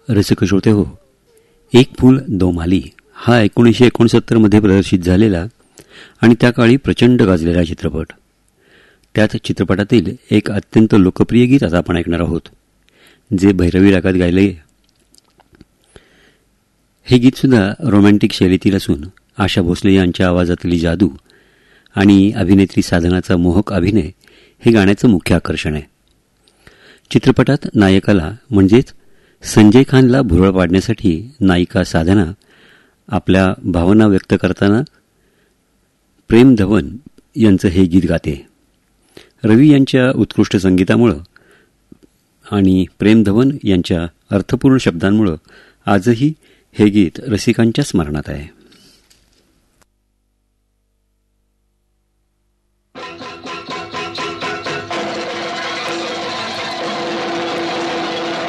रसिक श्रोते हो, एक फूल दो माली हा 1969 प्रदर्शित झालेला आणि त्या काळी प्रचंड गाजलेला चित्रपट. त्यात चित्रपटातील एक अत्यंत लोकप्रिय गीत आता आपण ऐकणार आहोत, जे भैरवी रागात गायले. हे गीतसुद्धा रोमॅन्टिक शैलीतील असून आशा भोसले यांच्या आवाजातली जादू आणि अभिनेत्री साधनाचा मोहक अभिनय हे गाण्याचं मुख्य आकर्षण आहे. चित्रपटात नायकाला म्हणजेच संजय खानला भुरळ पाडण्यासाठी नायिका साधना आपल्या भावना व्यक्त करताना प्रेम धवन यांचं हे गीत गाते. रवी यांच्या उत्कृष्ट संगीतामुळं आणि प्रेम धवन यांच्या अर्थपूर्ण शब्दांमुळं आजही हे गीत रसिकांच्या स्मरणात आहे.